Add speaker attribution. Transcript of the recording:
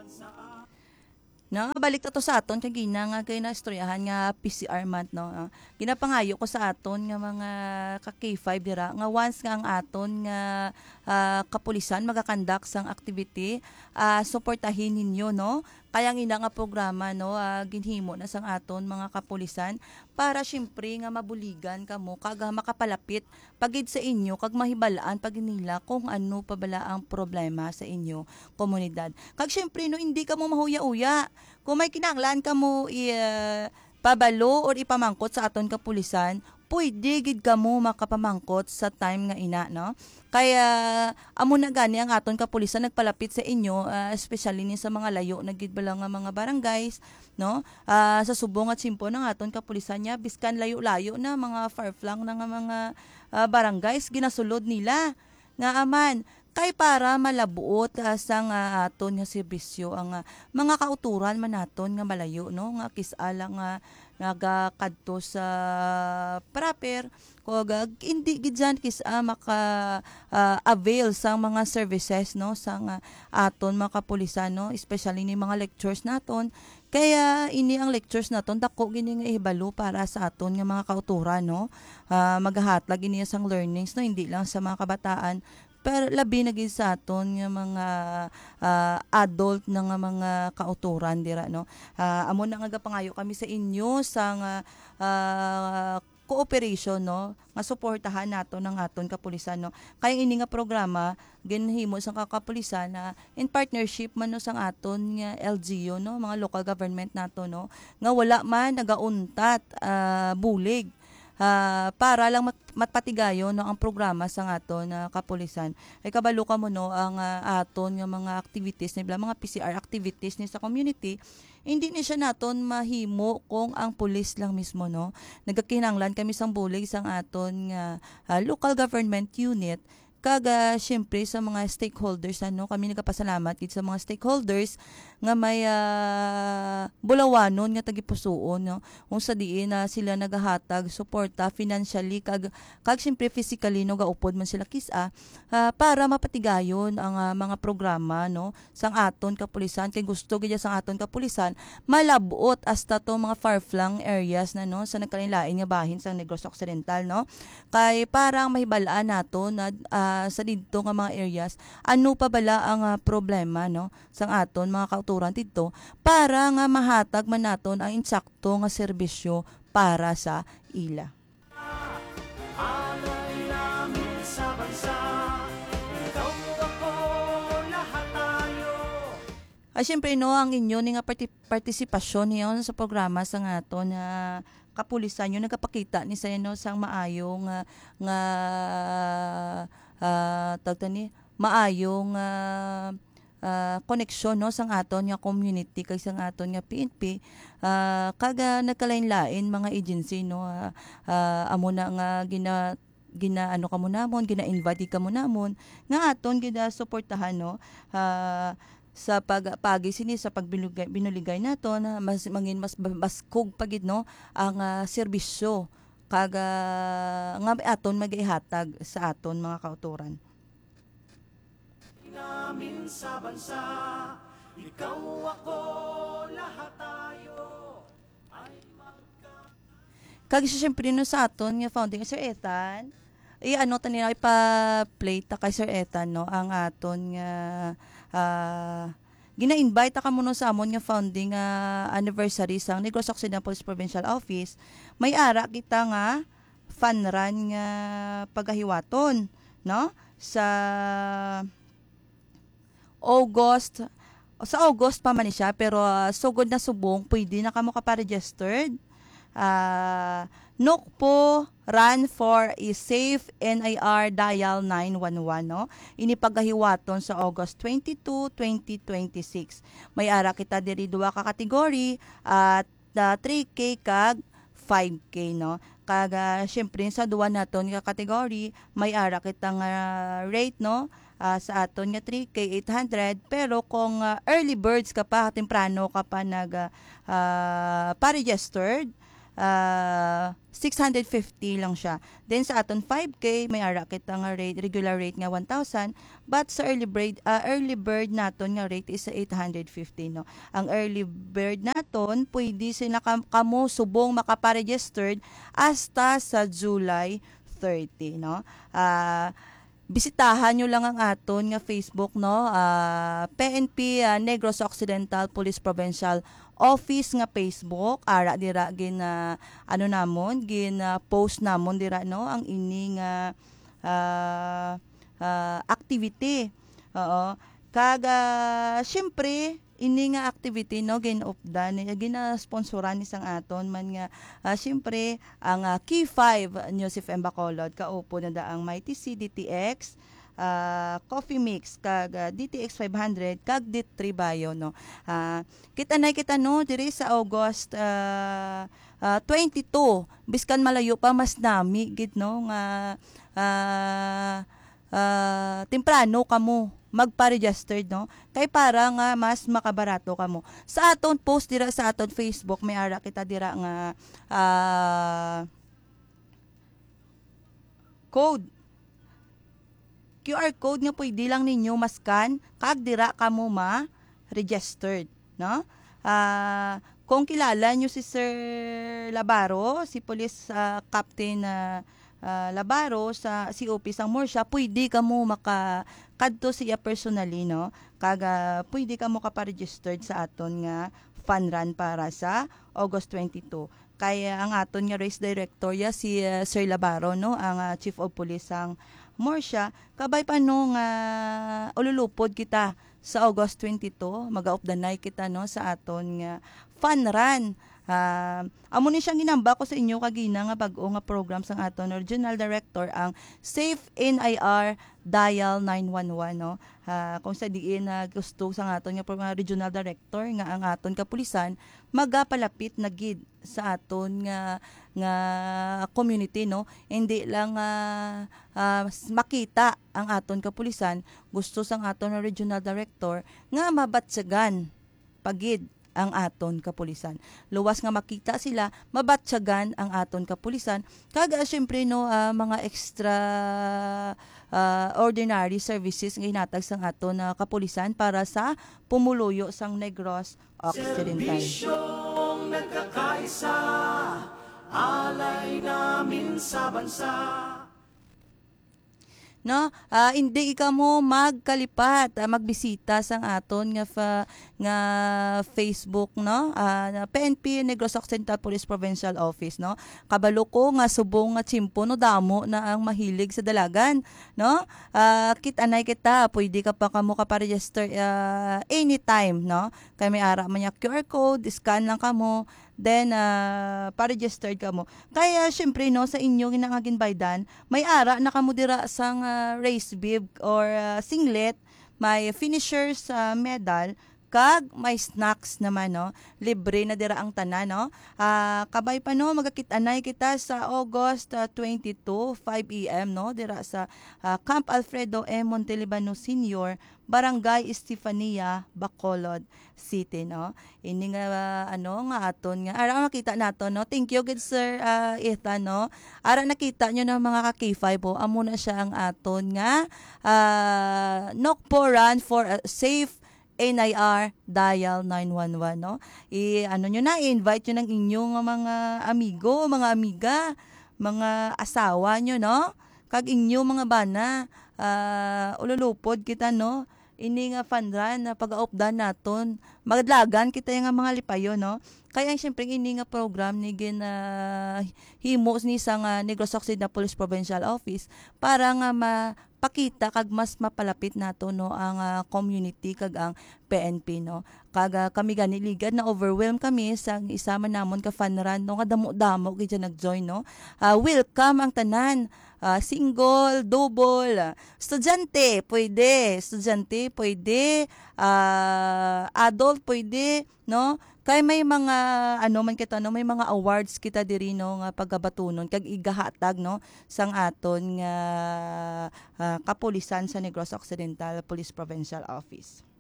Speaker 1: No, balik ta to sa aton kay gina nga kay na istoryahan nga PCR month no. Ginapangayo ko sa aton nga mga ka K5 dira nga once nga ang aton nga kapulisan magakandak sang activity, suportahin ninyo no. Kaya ina nga programa no ginhimo na sang aton mga kapulisan para syempre nga mabuligan kamo kag makapalapit pagid sa inyo kag mahibalaan pag nila kung ano pa bala ang problema sa inyo komunidad. Kag syempre no hindi ka mo mahuya-uya kung may kinahanglan ka mo pabalo or ipamangkot sa aton kapulisan, pwede gid ka mo makapamangkot sa time nga ina, no? Kaya amo na gani ang aton kapulisan nagpalapit sa inyo, especially ni sa mga layo na gid bala nga mga barangays, no? Sa subong at simpo ng aton kapulisan niya biskan layo-layo na mga far-flung na nga mga barangays ginasulod nila nga aman kay para malabuot sa nga aton nga serbisyo ang mga kauturan man naton nga malayo no nga kisala nga nagakadto sa proper kog hindi gid jan kisa maka avail sa mga services no sa nga aton mga kapulisan no especially ni mga lectures naton kaya ini ang lectures naton dako gini nga ihibalo para sa aton nga mga kauturan no maghahatag ini sang learnings no hindi lang sa mga kabataan pero labi na gid sa aton nga mga adult na nga mga kauturan dira no. Amo na nga pangayo kami sa inyo sa nga cooperation no nga suportahan nato ng aton kapulisan no. Kaya ini nga programa ginhimo sa kapulisan na in partnership man no sang aton nga LGU no mga local government nato no nga wala man nagauntat bulig para lang matpatigayon no ang programa sa aton kapulisan ay kabalo ka mo no ang aton nga mga activities ni mga PCR activities ni sa community hindi ni siya naton mahimo kung ang pulis lang mismo no nagakinahanglan kami sang bulig sang aton nga local government unit kaga syempre sa mga stakeholders ano kami nagapasalamat gid sa mga stakeholders nga may bulawanon nga tagipusoon no unsa diin na sila nagahatag suporta financially kag syempre physically no gaupod man sila kisa para mapatigayon ang mga programa no sang aton kapulisan kay gusto gid sang aton kapulisan malabot hasta to mga far-flung areas na no sa nagkalain nga bahin sa Negros Occidental no kay parang mahibalaan naton na sa didto nga mga areas ano pa bala ang problema no sang aton mga kauturan didto para nga mahatag man naton ang insakto nga serbisyo para sa ila. Alay namin sa bansa, ikaw ako, lahat tayo. Syempre no ang inyo ni nga partisipasyon niyon sa programa sa aton na kapulisan yung nagapakita ni sa no sang maayong nga tagtani maayong koneksyon no sang aton nga community kay sang aton nga PNP kaga nagkalain-lain mga agency no amo na nga gina ano ka mo namon gina-invite ka mo namon nga aton gid suportahan no sa pagpagi sini sa pagbinuligay nato na mas mangin mas baskog pagid no ang serbisyo kaga nga aton magihatag sa aton mga kauturan. Namin sa bansa, ikaw ako, lahat tayo ay kag syempre no sa aton nga founding Sir Ethan ano ta nila ipa-play ta kay Sir Ethan no ang aton nga gina-invite ka mo no sa amon nga founding anniversary sang Negros Occidental Police Provincial Office may ara kita nga fun run nga pagahiwaton no sa August pa man siya pero sugod na subong pwede na kamo ka-registered Nokpo Run for a Safe NIR Dial 911 no inipagahiwaton sa August 22, 2026 may ara kita diri duha ka kategory at 3K kag 5K no kaga syempre sa duwa naton nga kategory may ara kita nga rate no sa aton nga 3K 800 pero kung early birds ka pa temprano ka pa nag pa-registered 650 lang siya. Then sa aton 5K may ara kita nga rate, regular rate nga 1,000, but sa early bird naton nga rate is 850 no. Ang early bird naton pwede sila kamo subong makaparegistered hasta sa July 30 no. Bisitahan nyo lang ang aton nga Facebook no, PNP Negros Occidental Police Provincial Office nga Facebook, ara dira gin ano namon gin post namon dira no ang ini nga activity. Oo. Kag syempre ini nga activity no gin-updan gina-sponsoran ni sang aton man nga syempre ang Key 5 News FM Bacolod kaupo na daang Mighty C DTX Coffee Mix kag DTX 500 kag DIT3 Bayo no. Kita no diri sa August 22 biskan malayo pa mas nami gid no nga temprano kamo magpa-registered no kay para nga mas makabarato kamo sa aton post dira sa aton Facebook may ara kita dira nga code QR code nga pwede lang ninyo maskan kag dira kamo ma-registered no. Kung kilala nyo si Sir Labaro, si Police Captain Labaro sa COP sang Morsha, pwede kamo makakadto siya personally no. Kag pwede kamo ka-registered sa aton nga fun run para sa August 22. Kaya ang aton nga race director ya si Sir Labaro no, ang Chief of Police sang Morsha, kabay pa no nga ululupod kita sa August 22, mag-off the night kita no sa aton nga fun run. Amo ni siyang ginamba ko sa inyo kagina nga bag-o nga program sang aton Regional Director ang Safe NIR Dial 911 no. Kung sa diin na gusto sang aton nga Regional Director nga ang aton kapulisan magapalapit na gid sa aton nga community no. Hindi lang makita ang aton kapulisan, gusto sang aton Regional Director nga mabatsagan pagid ang aton kapulisan. Luwas nga makita sila, mabatsagan ang aton kapulisan. Kag syempre no mga extra ordinary services nga hinatag sang aton kapulisan para sa pumuluyo sang Negros Occidental.
Speaker 2: Serbisyong nagkakaisa, alay namin sa bansa.
Speaker 1: No, hindi ika mo magkalipat, magbisita sang aton nga Facebook no, PNP Negros Occidental Police Provincial Office no. Kabalo ko nga subong nga tsimpo no damo na ang mahilig sa dalagan no. Kit-anay kita, pwede ka pa kamo ka-register anytime no. Kay may ara man QR code, scan lang kamo. Then pa-registered ka mo. Kaya syempre no sa inyo ginangagin baydan, may ara na kamo dira sang race bib or singlet, may finishers medal kag may snacks naman no. Libre na dira ang tanan no. Kabay pa no magakit-anay kita sa August 22 5 AM no dira sa Camp Alfredo M. Montelibano Senior, Barangay Estefania, Bacolod City no. Ini nga nga aton nga ara makita nato no. Thank you good Sir Ethan no. Ara nakita nyo ng mga ka-K5 po, amo na siya ang aton nga Nokpo Run for a Safe NIR Dial 911 no. Ano nyo na, i-invite nyo ng inyong mga amigo, mga amiga, mga asawa nyo no. Kag inyo mga bana, ululupod kita no. Ini nga fun run na pag-aupdan naton, magdlagan kita nga mga lipayo no. Kaya syempre ini nga program ni himo ni sa Negros Occidental Police Provincial Office para nga pakita kag mas mapalapit nato no ang community kag ang PNP no. Kag kami gani ligad na overwhelm kami sang isama namon ka fun run no, nga damo-damo gid nag-join no. Welcome ang tanan. Single, double, estudyante pwede, adult pwede no. Kay may mga man kita no, may mga awards kita diri no nga pagabatunon kag igahatag no sang aton nga kapulisan sa Negros Occidental Police Provincial Office.